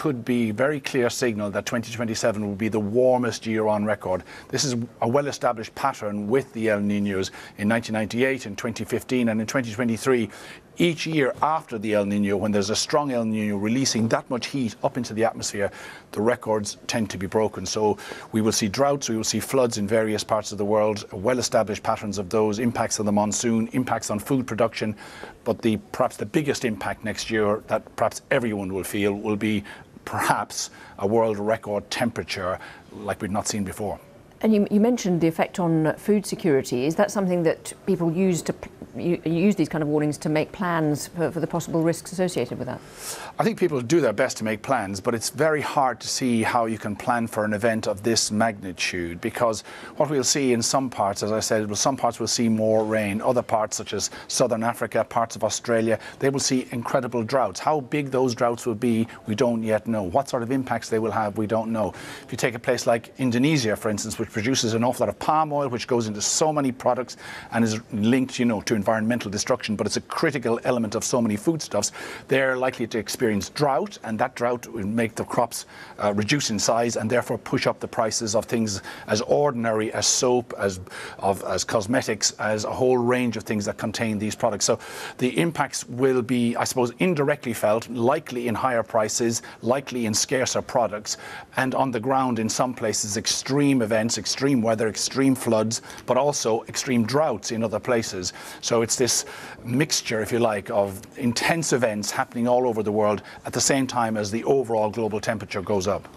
could be a very clear signal that 2027 will be the warmest year on record. This is a well-established pattern with the El Niños in 1998, in 2015 and in 2023. Each year after the El Niño, when there's a strong El Niño releasing that much heat up into the atmosphere, the records tend to be broken. So we will see droughts, we will see floods in various parts of the world, well-established patterns of those, impacts on the monsoon, impacts on food production. But perhaps the biggest impact next year that perhaps everyone will feel will be perhaps a world record temperature like we've not seen before. And you mentioned the effect on food security. Is that something that people use these kind of warnings to make plans for the possible risks associated with that? I think people do their best to make plans, but it's very hard to see how you can plan for an event of this magnitude, because what we'll see in some parts, as I said, some parts will see more rain. Other parts, such as Southern Africa, parts of Australia, they will see incredible droughts. How big those droughts will be, we don't yet know. What sort of impacts they will have, we don't know. If you take a place like Indonesia, for instance, which produces an awful lot of palm oil, which goes into so many products and is linked, to environmental destruction, but it's a critical element of so many foodstuffs, they're likely to experience drought, and that drought will make the crops reduce in size and therefore push up the prices of things as ordinary as soap, as cosmetics, as a whole range of things that contain these products. So the impacts will be, I suppose, indirectly felt, likely in higher prices, likely in scarcer products, and on the ground in some places extreme events, extreme weather, extreme floods, but also extreme droughts in other places. So it's this mixture, if you like, of intense events happening all over the world at the same time as the overall global temperature goes up.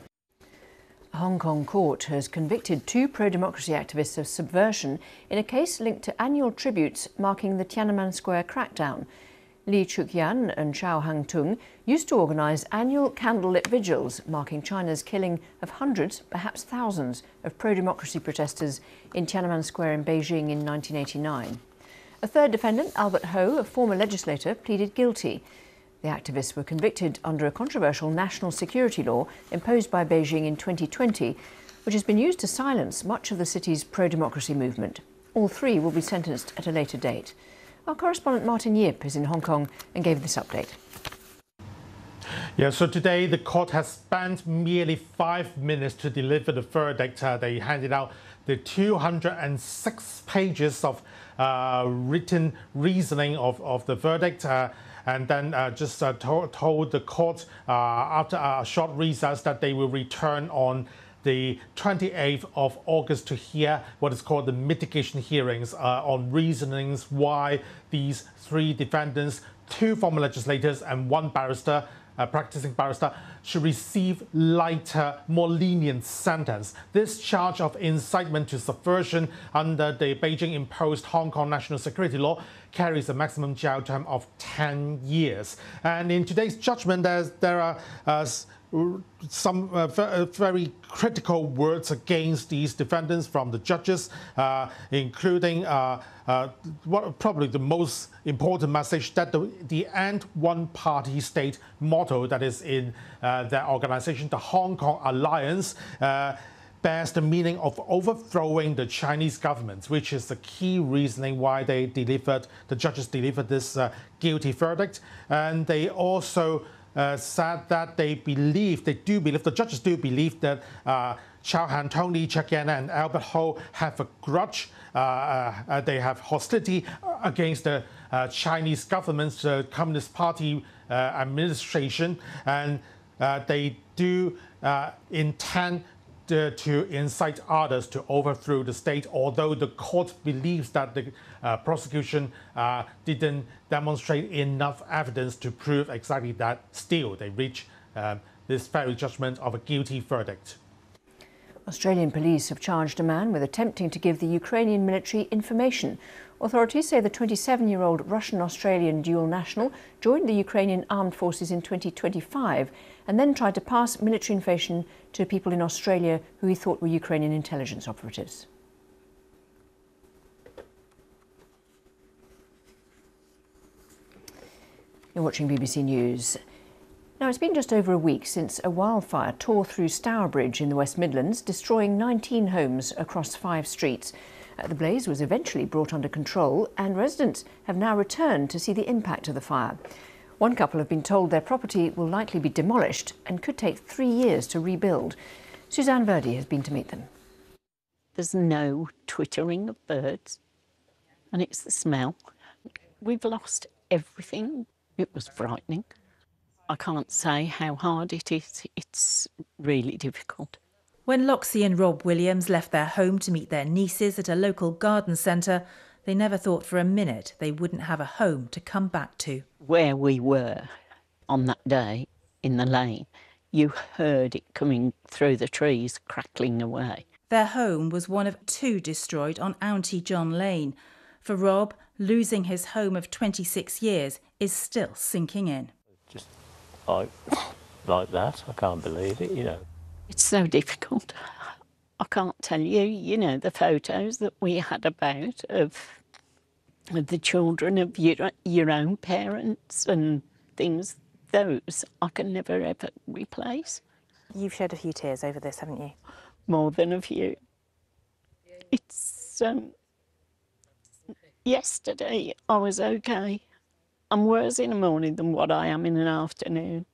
A Hong Kong court has convicted 2 pro-democracy activists of subversion in a case linked to annual tributes marking the Tiananmen Square crackdown. Li Chuk-yan and Zhao Hangtung used to organise annual candlelit vigils marking China's killing of hundreds, perhaps thousands, of pro-democracy protesters in Tiananmen Square in Beijing in 1989. A third defendant, Albert Ho, a former legislator, pleaded guilty. The activists were convicted under a controversial national security law imposed by Beijing in 2020, which has been used to silence much of the city's pro-democracy movement. All 3 will be sentenced at a later date. Our correspondent Martin Yip is in Hong Kong and gave this update. Yeah, so today the court has spent merely 5 minutes to deliver the verdict. They handed out the 206 pages of written reasoning of the verdict, and then just told the court after a short recess that they will return on the 28th of August to hear what is called the mitigation hearings on reasonings why these 3 defendants, 2 former legislators and 1 barrister, practicing barrister, should receive lighter, more lenient sentence. This charge of incitement to subversion under the Beijing-imposed Hong Kong national security law carries a maximum jail term of 10 years. And in today's judgment, there are some very critical words against these defendants from the judges, including probably the most important message, that the end one party state motto that is in their organization, the Hong Kong Alliance, bears the meaning of overthrowing the Chinese government, which is the key reasoning why the judges delivered this guilty verdict. And they also said that the judges do believe that Zhao Hangtung, Li Chuk-yan and Albert Ho have a grudge. They have hostility against the Chinese government's Communist Party administration, and they do intend to incite others to overthrow the state, although the court believes that the prosecution didn't demonstrate enough evidence to prove exactly that. Still, they reach this very judgment of a guilty verdict. Australian police have charged a man with attempting to give the Ukrainian military information. Authorities say the 27-year-old Russian-Australian dual national joined the Ukrainian armed forces in 2025 and then tried to pass military information to people in Australia who he thought were Ukrainian intelligence operatives. You're watching BBC News. Now, it's been just over a week since a wildfire tore through Stourbridge in the West Midlands, destroying 19 homes across 5 streets. The blaze was eventually brought under control, and residents have now returned to see the impact of the fire. One couple have been told their property will likely be demolished and could take 3 years to rebuild. Suzanne Verdi has been to meet them. There's no twittering of birds, and it's the smell. We've lost everything. It was frightening. I can't say how hard it is. It's really difficult. When Loxie and Rob Williams left their home to meet their nieces at a local garden centre, they never thought for a minute they wouldn't have a home to come back to. Where we were on that day in the lane, you heard it coming through the trees, crackling away. Their home was one of 2 destroyed on Auntie John Lane. For Rob, losing his home of 26 years is still sinking in. Just like that, I can't believe it, you know. It's so difficult. I can't tell you, you know, the photos that we had about of the children of your own parents and things, those I can never ever replace. You've shed a few tears over this, haven't you? More than a few. It's, yesterday I was okay. I'm worse in the morning than what I am in an afternoon.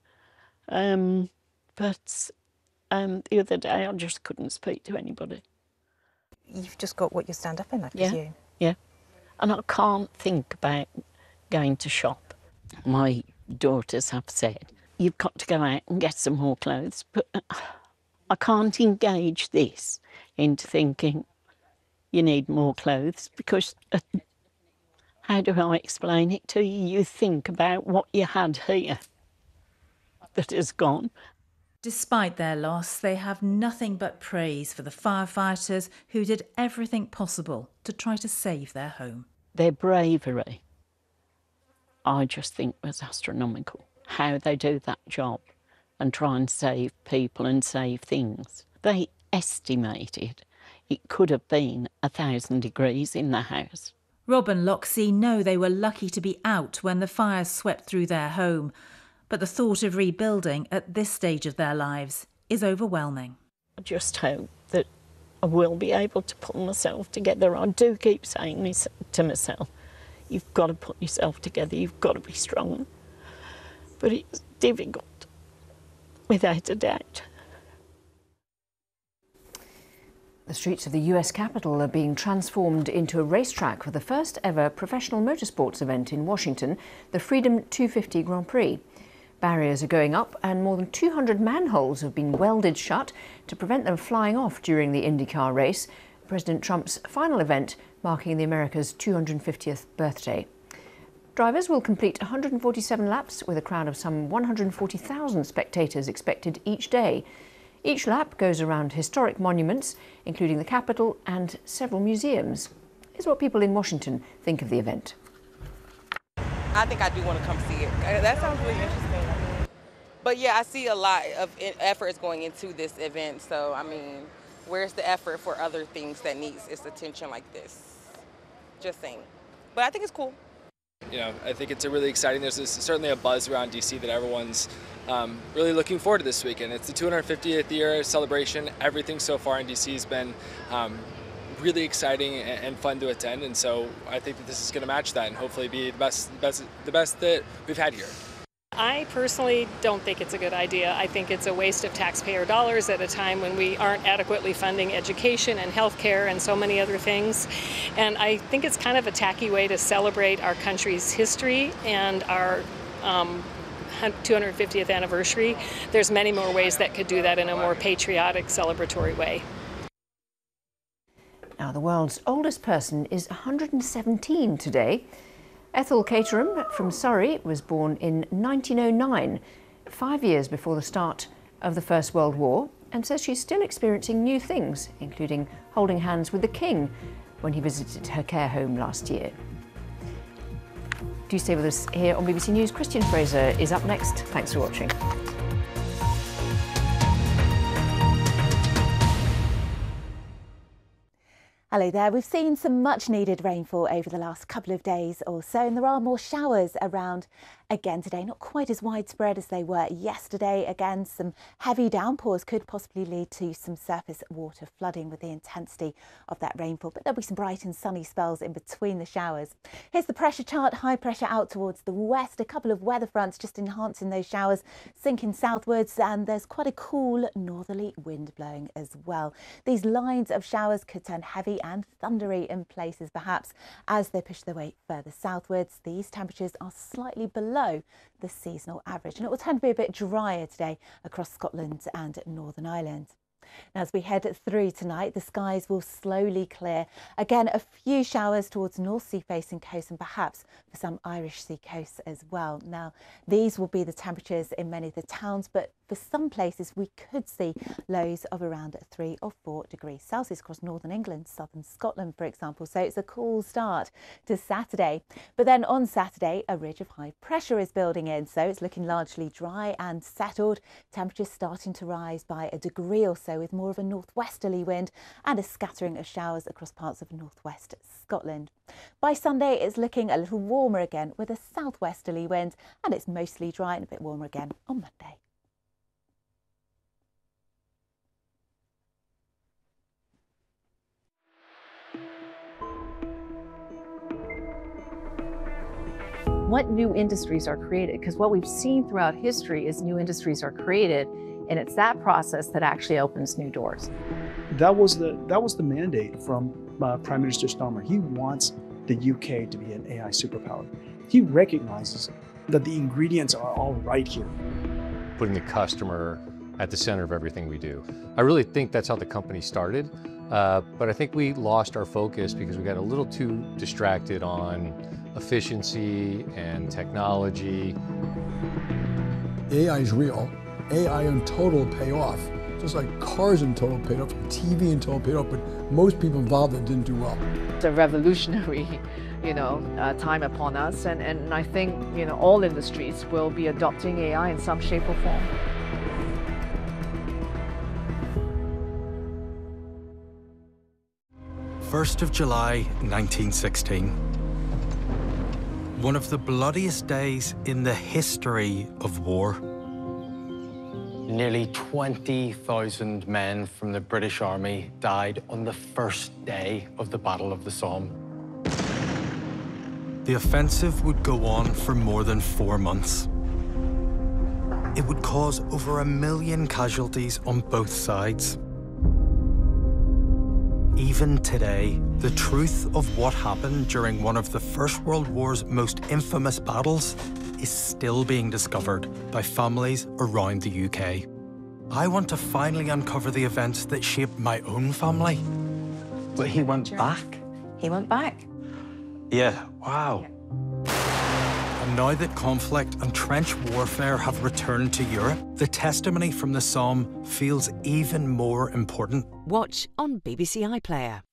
But the other day I just couldn't speak to anybody. You've just got what you stand up in, I presume. Yeah. And I can't think about going to shop. My daughters have said, you've got to go out and get some more clothes, but I can't engage this into thinking you need more clothes, because how do I explain it to you? You think about what you had here that has gone. Despite their loss, they have nothing but praise for the firefighters who did everything possible to try to save their home. Their bravery, I just think, was astronomical. How they do that job and try and save people and save things. They estimated it could have been 1,000 degrees in the house. Rob and Loxie know they were lucky to be out when the fires swept through their home, but the thought of rebuilding at this stage of their lives is overwhelming. I just hope that I will be able to pull myself together. I do keep saying this to myself, you've got to put yourself together, you've got to be strong. But it's difficult, without a doubt. The streets of the US Capitol are being transformed into a racetrack for the first ever professional motorsports event in Washington, the Freedom 250 Grand Prix. Barriers are going up and more than 200 manholes have been welded shut to prevent them flying off during the IndyCar race, President Trump's final event marking the America's 250th birthday. Drivers will complete 147 laps with a crowd of some 140,000 spectators expected each day. Each lap goes around historic monuments, including the Capitol and several museums. Here's what people in Washington think of the event. I think I do want to come see it. That sounds really interesting. But yeah, I see a lot of efforts going into this event. So, I mean, where's the effort for other things that needs its attention like this? Just saying. But I think it's cool. You know, I think it's really exciting. There's certainly a buzz around DC that everyone's really looking forward to this weekend. It's the 250th year celebration. Everything so far in DC has been really exciting and fun to attend, and so I think that this is going to match that and hopefully be the best that we've had here. I personally don't think it's a good idea. I think it's a waste of taxpayer dollars at a time when we aren't adequately funding education and healthcare and so many other things. And I think it's kind of a tacky way to celebrate our country's history and our 250th anniversary. There's many more ways that could do that in a more patriotic, celebratory way. Now, the world's oldest person is 117 today. Ethel Caterham from Surrey was born in 1909, 5 years before the start of the First World War, and says she's still experiencing new things, including holding hands with the King when he visited her care home last year. Do stay with us here on BBC News. Christian Fraser is up next. Thanks for watching. Hello there. We've seen some much needed rainfall over the last couple of days or so, and there are more showers around again today, not quite as widespread as they were yesterday. Again, some heavy downpours could possibly lead to some surface water flooding with the intensity of that rainfall, but there'll be some bright and sunny spells in between the showers. Here's the pressure chart. High pressure out towards the west, a couple of weather fronts just enhancing those showers, sinking southwards, and there's quite a cool northerly wind blowing as well. These lines of showers could turn heavy and thundery in places perhaps as they push their way further southwards. These temperatures are slightly below the seasonal average, and it will tend to be a bit drier today across Scotland and Northern Ireland. Now, as we head through tonight, the skies will slowly clear. Again, a few showers towards North Sea facing coast and perhaps for some Irish Sea coasts as well. Now, these will be the temperatures in many of the towns, but for some places we could see lows of around 3 or 4 degrees Celsius across northern England, southern Scotland, for example. So it's a cool start to Saturday. But then on Saturday, a ridge of high pressure is building in, so it's looking largely dry and settled. Temperatures starting to rise by a degree or so, with more of a northwesterly wind and a scattering of showers across parts of northwest Scotland. By Sunday, it's looking a little warmer again with a southwesterly wind, and it's mostly dry and a bit warmer again on Monday. What new industries are created? Because what we've seen throughout history is new industries are created, and it's that process that actually opens new doors. That was the mandate from Prime Minister Starmer. He wants the UK to be an AI superpower. He recognizes that the ingredients are all right here. Putting the customer at the center of everything we do. I really think that's how the company started, but I think we lost our focus because we got a little too distracted on efficiency and technology. AI is real. AI in total will pay off. Just like cars in total paid off, TV in total paid off, but most people involved that didn't do well. It's a revolutionary, time upon us, and I think, all industries will be adopting AI in some shape or form. July 1916. One of the bloodiest days in the history of war. Nearly 20,000 men from the British Army died on the first day of the Battle of the Somme. The offensive would go on for more than 4 months. It would cause over 1 million casualties on both sides. Even today, the truth of what happened during one of the First World War's most infamous battles is still being discovered by families around the UK. I want to finally uncover the events that shaped my own family. But he went back? He went back? Yeah, wow. And now that conflict and trench warfare have returned to Europe, the testimony from the Somme feels even more important. Watch on BBC iPlayer.